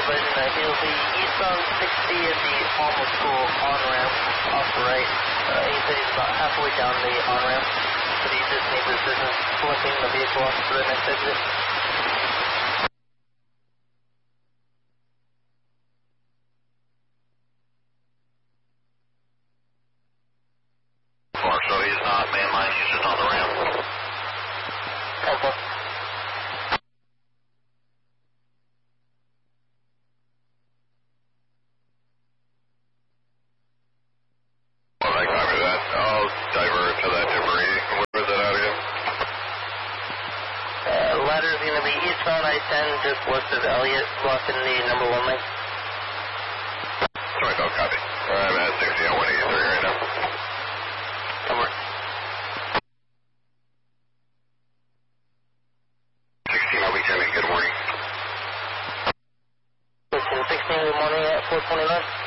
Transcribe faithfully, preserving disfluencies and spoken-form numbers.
supervision. Uh, he'll be east on sixty at the Alma School on-ramp off the right. Uh, he said he's about halfway down the on-ramp, but he just needs assistance flipping the vehicle off to the next exit. So he's not mainline, he's just on the ramp. Okay. Well, I copy that. I'll divert to that debris. Where is that out again? Uh, ladder is going to be east on I ten, just west of Elliott, blocking the number one lane. Sorry, no copy. I'm at sixty on one eighty-three right now. Over. sixteen, I'll be coming. Good morning. sixteen, good morning at four twenty-nine.